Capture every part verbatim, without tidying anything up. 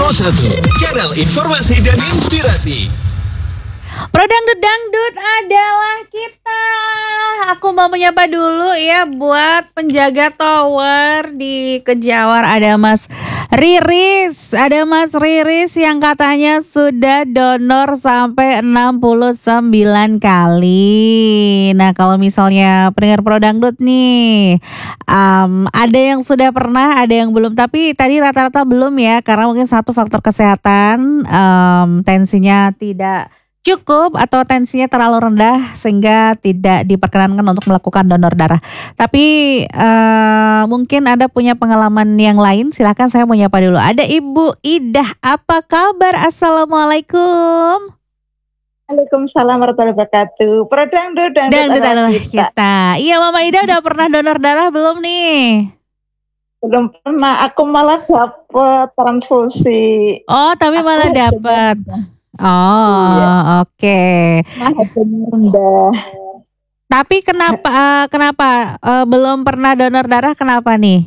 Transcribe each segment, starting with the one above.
Pro satu, kanal informasi dan inspirasi. Pro Dangdut Dangdut adalah kita. Aku mau menyapa dulu ya buat penjaga tower di Kejawar. Ada Mas Riris, ada Mas Riris yang katanya sudah donor sampai enam puluh sembilan kali. Nah, kalau misalnya pendengar Pro Dangdut nih, um, ada yang sudah pernah, ada yang belum. Tapi tadi rata-rata belum ya, karena mungkin satu faktor kesehatan, um, tensinya tidak cukup atau tensinya terlalu rendah sehingga tidak diperkenankan untuk melakukan donor darah. Tapi uh, mungkin Anda punya pengalaman yang lain. Silakan, saya mau nyapa dulu. Ada Ibu Idah, apa kabar? Assalamualaikum. Waalaikumsalam warahmatullahi wabarakatuh. Pro Dangdut Dangdut adalah kita. kita. Iya, Mama Ida udah pernah donor darah belum nih? Belum pernah. Aku malah dapet transfusi. Oh, tapi aku malah dapet. Oh, iya. Oke. Okay. Nah, rendah. Tapi kenapa uh, kenapa uh, belum pernah donor darah? Kenapa nih?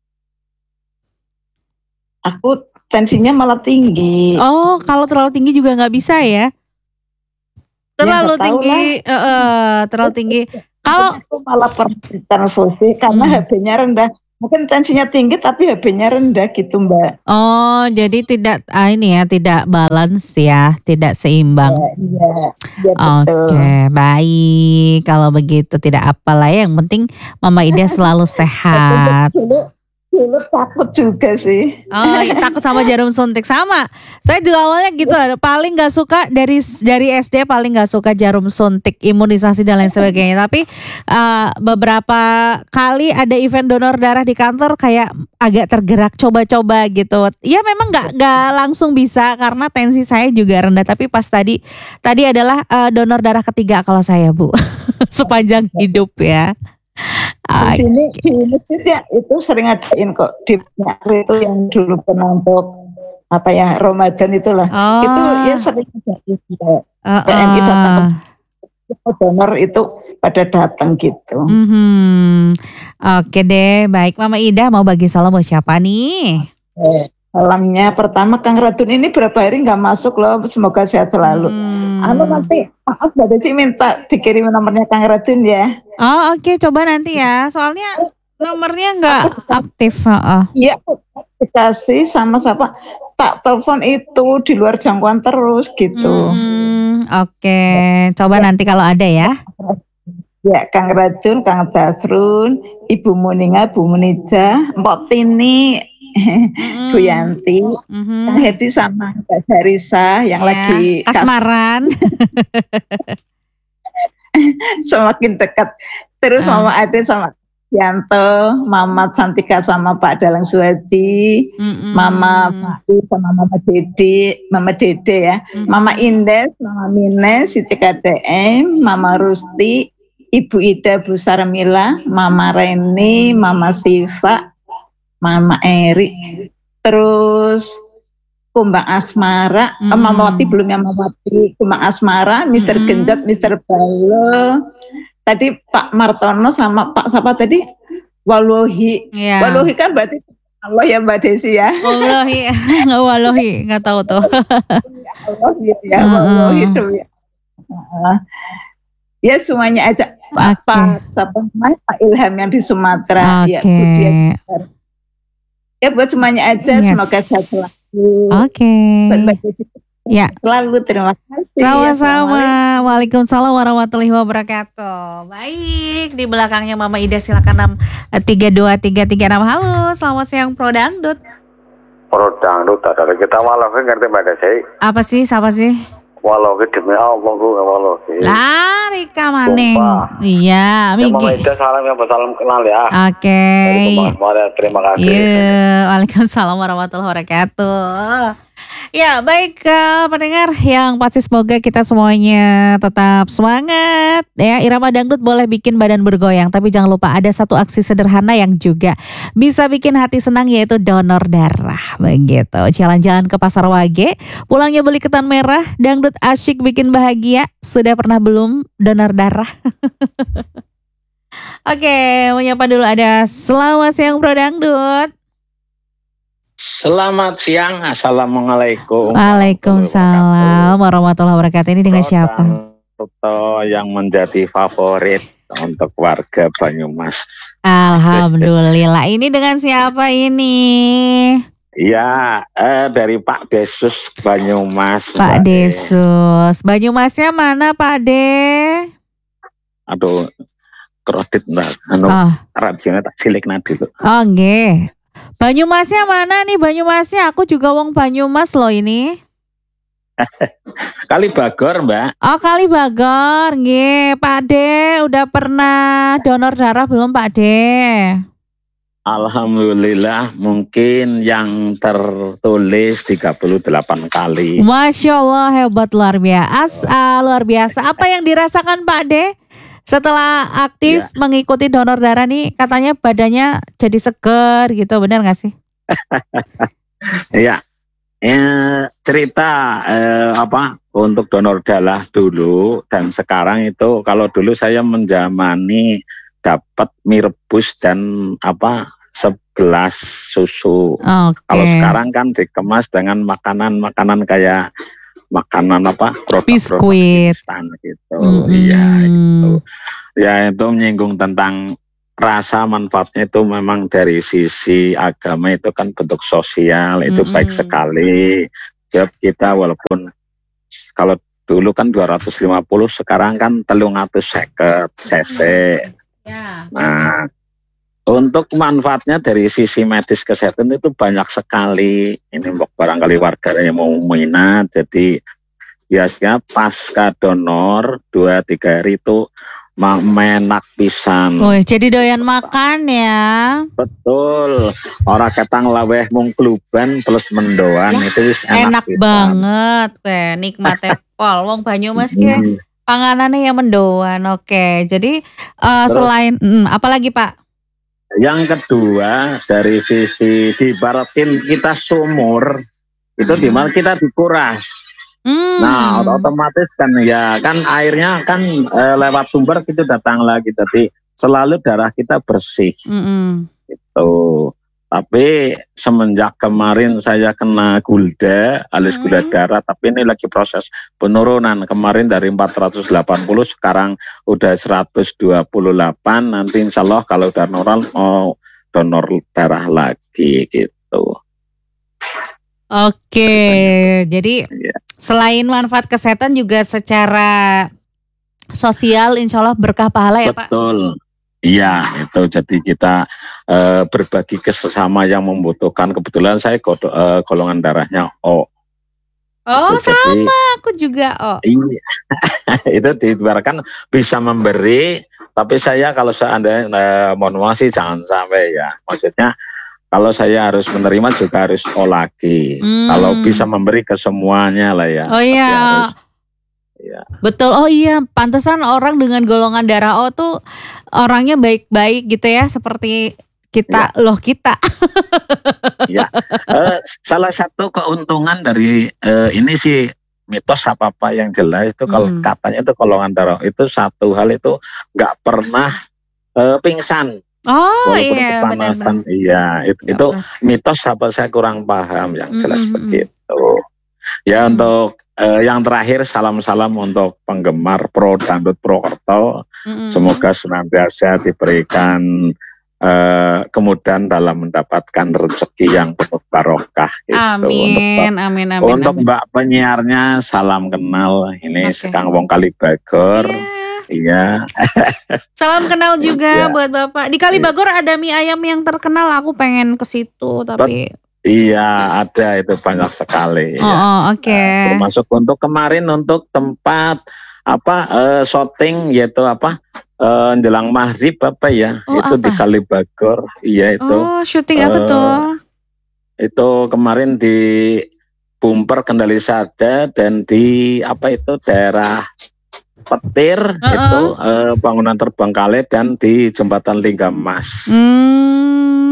Aku tensinya malah tinggi. Oh, kalau terlalu tinggi juga nggak bisa ya? Terlalu ya, tinggi, uh, uh, terlalu tinggi. Kalau aku malah pernah transfusi karena hmm. H B-nya rendah. Mungkin tensinya tinggi tapi H B-nya rendah gitu, Mbak. Oh, jadi tidak ah, ini ya, tidak balance ya, tidak seimbang. Iya, iya. Oke, okay, baik. Kalau begitu tidak apalah ya, yang penting Mama Ida selalu sehat. Dulu takut juga sih. Oh, ya, takut sama jarum suntik. Sama. Saya juga awalnya gitu, paling gak suka dari dari S D, paling gak suka jarum suntik, imunisasi dan lain sebagainya. Tapi uh, beberapa kali ada event donor darah di kantor kayak agak tergerak coba-coba gitu. Ya memang gak, gak langsung bisa karena tensi saya juga rendah. Tapi pas tadi tadi adalah uh, donor darah ketiga kalau saya, Bu. Sepanjang hidup ya. Di sini di masjid ya itu sering adain kok di itu yang dulu pernah untuk apa ya Ramadan itulah. Oh. Itu ya sering adain uh, uh. P M I datang ke donor itu pada datang gitu. Mm-hmm. Oke deh, baik. Mama Ida mau bagi salam buat siapa nih? Eh, salamnya pertama Kang Radun ini berapa hari nggak masuk loh, semoga sehat selalu. Hmm. Anu nanti maaf Mbak Desi minta dikirim nomornya Kang Radun ya. Oh oke, okay. Coba nanti ya. Soalnya nomornya nggak aktif. Iya, uh. dikasih sama siapa? Tak telepon itu di luar jangkauan terus gitu. Hmm, oke, okay. Coba ya. Nanti kalau ada ya. Ya, Kang Radun, Kang Dasrun, Ibu Muninga, Bu Munija, Mbok Tini, mm-hmm. Bu Yanti, mm-hmm. Kang Hedi sama Mbak Darisa yang yeah. lagi kasmaran. Semakin dekat. Terus uh. Mama Ade sama Yanto, Mama Santika sama Pak Dalang Suwadi, mm-hmm. Mama Fahri sama Mama Dede, Mama Dede ya, mm-hmm. Mama Indes, Mama Mines, Siti K D M, Mama Rusti, Ibu Ida, Bu Sarmila, Mama Reni, Mama Siva, Mama Eri, terus Kumbang Asmara, mm. Mama Wati belum ya Mama Wati, Kumbang Asmara, Mister Mm. Gendat, Mister Balo, tadi Pak Martono sama Pak siapa tadi? Walohi, yeah. Walohi kan berarti Allah ya Mbak Desi ya. Walohi, nggak Walohi, nggak tahu tuh. Walohi ya, Walohi itu ya. Ya semuanya aja. Okay. Pak, siapa namanya Pak Ilham yang di Sumatera, okay. Ya Budian. Ya buat semuanya aja, yes. Semoga sehat selalu. Oke. Okay. Ya. Selalu terima kasih. Sama-sama. Waalaikumsalam warahmatullahi wabarakatuh. Baik, di belakangnya Mama Ida silakan enam tiga dua tiga tiga enam. Halo, selamat siang Pro Dangdut. Pro Dangdut ada kita walau ngerti Mbak Desi. Apa sih? Siapa sih? Walau demi Allah gue walau. Lah, Rika Maneng. Iya, Miki. Mama Ida salam ya, salam kenal ya. Oke. Okay. Terima kasih. Iya, waalaikumsalam warahmatullahi wabarakatuh. Ya baik uh, pendengar yang pasti semoga kita semuanya tetap semangat ya. Irama dangdut boleh bikin badan bergoyang, tapi jangan lupa ada satu aksi sederhana yang juga bisa bikin hati senang, yaitu donor darah. Begitu, jalan-jalan ke pasar Wage, pulangnya beli ketan merah, dangdut asyik bikin bahagia. Sudah pernah belum donor darah? Oke, menyapa dulu ada selamat siang Pro Dangdut. Selamat siang, assalamualaikum. Waalaikumsalam warahmatullahi wabarakatuh. Ini dengan siapa? Toto yang menjadi favorit untuk warga Banyumas. Alhamdulillah. Ini dengan siapa ini? Iya, eh, dari Pak Desus Banyumas. Pak Desus. Banyumasnya mana Pak De? Aduh, kredit mbak. Anu, oh. radionya tak cilik dulu. Oh nggih. Banyumasnya mana nih Banyumasnya? Aku juga wong Banyumas loh ini. Kalibagor mbak. Oh Kalibagor, nggih. Pak De udah pernah donor darah belum Pak De? Alhamdulillah mungkin yang tertulis tiga puluh delapan kali. Masya Allah hebat luar biasa, luar biasa. Apa yang dirasakan Pak De? Setelah aktif ya. Mengikuti donor darah nih katanya badannya jadi seger gitu, benar gak sih? Iya, eh, cerita eh, apa untuk donor darah dulu dan sekarang itu kalau dulu saya menjamani dapat mie rebus dan apa segelas susu. Okay. Kalau sekarang kan dikemas dengan makanan-makanan kayak makanan apa produk-produk instan gitu. Iya mm. gitu. Ya itu menyinggung tentang rasa manfaatnya itu memang dari sisi agama itu kan bentuk sosial itu mm. baik sekali. Jadi kita walaupun kalau dulu kan dua ratus lima puluh sekarang kan telung atus seket cc. Yeah. Nah, untuk manfaatnya dari sisi medis kesehatan itu banyak sekali. Ini barangkali warga yang mau minat. Jadi biasanya pasca donor dua tiga hari itu menak pisan. Oh, jadi doyan makan ya? Betul. Orang ketang laweh mung kluban plus mendoan ya, itu enak, enak banget, weh. Nikmatnya pol. Wong Banyumas ya. Hmm. Panganannya yang mendoan. Oke, jadi uh, selain hmm, apa lagi Pak? Yang kedua dari sisi dibaratin kita sumur itu hmm. dimana kita dikuras. Hmm. Nah otomatis kan ya kan airnya kan e, lewat sumber itu datang lagi, jadi selalu darah kita bersih. Hmm. Gitu. Tapi semenjak kemarin saya kena gulda alias hmm. gula darah, tapi ini lagi proses penurunan. Kemarin dari empat ratus delapan puluh sekarang udah seratus dua puluh delapan. Nanti insya Allah kalau udah normal mau donor darah lagi gitu. Oke, jadi ya. Selain manfaat kesehatan juga secara sosial insya Allah berkah pahala ya Pak? Betul. Iya, itu jadi kita e, berbagi ke sesama yang membutuhkan. Kebetulan saya kod, e, golongan darahnya O. Oh, itu, sama, jadi, aku juga O. Iya, itu diibaratkan bisa memberi, tapi saya kalau seandainya e, mohon maaf sih jangan sampai ya. Maksudnya kalau saya harus menerima juga harus O lagi. Hmm. Kalau bisa memberi ke semuanya lah ya. Oh iya. Ya. Betul, oh iya, pantesan orang dengan golongan darah O tuh orangnya baik-baik gitu ya, seperti kita, ya. Loh kita. Ya, uh, salah satu keuntungan dari uh, ini sih mitos apa-apa yang jelas itu kalau hmm. katanya itu golongan darah itu satu hal itu nggak pernah uh, pingsan. Oh walaupun iya, kepanasan, benar-benar. Iya itu, itu mitos apa saya kurang paham yang jelas hmm. begitu. Ya hmm. untuk uh, yang terakhir salam-salam untuk penggemar Pro Dangdut Purwokerto. Hmm. Semoga senantiasa diberikan uh, kemudahan dalam mendapatkan rezeki yang penuh barokah. Gitu. Amin, untuk, amin, amin. Untuk amin. Mbak penyiarnya salam kenal. Ini okay. Sekang Wong Kalibagor. Iya. Yeah. Salam kenal juga yeah. buat Bapak. Di Kalibagor yeah. ada mie ayam yang terkenal. Aku pengen ke situ tapi. But, Iya ada itu banyak sekali. Oh, ya. oh oke. Okay. Nah, termasuk untuk kemarin untuk tempat apa uh, syuting yaitu apa uh, menjelang maghrib apa ya oh, itu apa? Di Kalibagor. Iya itu. Oh syuting apa uh, tuh? Itu kemarin di Bumper Kendali Sada dan di apa itu daerah Petir uh -uh. itu uh, bangunan Terbengkalai dan di Jembatan Linggamas. Hmm.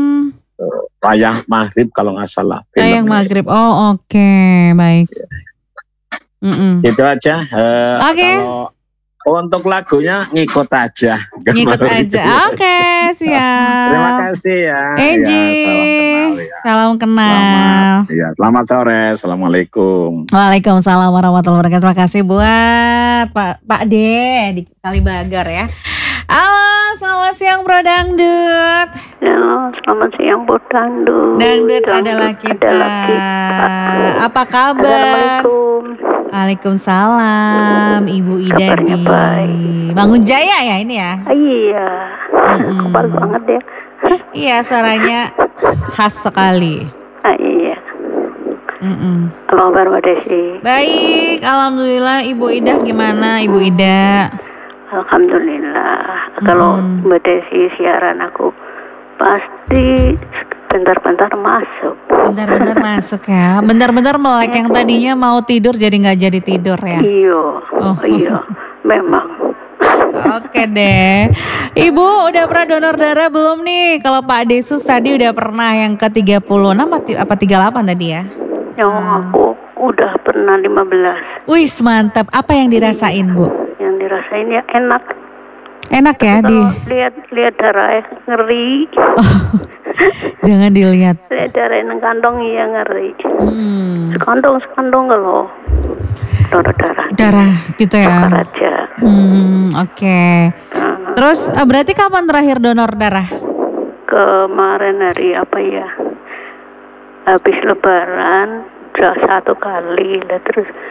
Wayang maghrib kalau nggak salah. Wayang maghrib, oh oke okay. Baik. Mm -mm. Itu aja. Uh, Oke. Okay. Kalau untuk lagunya ngikut aja. Ngikut aja. Oke, siap. Terima kasih ya. Enji. Ya, salam kenal ya. Salam kenal. Selamat, ya, selamat sore. Assalamualaikum. Waalaikumsalam warahmatullahi wabarakatuh. Terima kasih buat Pak Pak D di Kalibagar ya. Halo, selamat siang Bro Dangdut. Ya, selamat siang Bu Dangdut. Dangdut adalah kita. adalah kita. Apa kabar? Assalamualaikum. Waalaikumsalam, Ibu Ida Kabarnya di baik. Bangun Jaya ya ini ya. Ah, iya, Mm-mm. kebal banget ya. Iya, suaranya khas sekali. Ah, iya. Mm-mm. Apa kabar Mbak Desi? Baik, alhamdulillah. Ibu Ida gimana, Ibu Ida? Alhamdulillah. Kalau Mm-mm. Mbak Desi siaran aku pasti bentar-bentar masuk. Bentar-bentar masuk ya. Bentar-bentar melek yang tadinya mau tidur jadi nggak jadi tidur ya. Iya, Oh. iya, memang. Oke deh. Ibu udah pernah donor darah belum nih? Kalau Pak Desus tadi udah pernah yang ke tiga puluh enam apa apa tiga puluh delapan tadi ya? Yang aku udah pernah lima belas. Wih, mantap. Apa yang dirasain, Bu? Yang dirasain ya enak. Enak ya di Kalau lihat lihat darah ngeri. jangan dilihat. Lihat darah yang kantong iya ngeri. Hmm, Sekantong sekantong kalau donor darah. darah gitu ya. Bakar aja. Hmm, oke. Nah, Terus eh, berarti kapan terakhir donor darah? kemarin hari apa ya? Habis Lebaran udah satu kali lah terus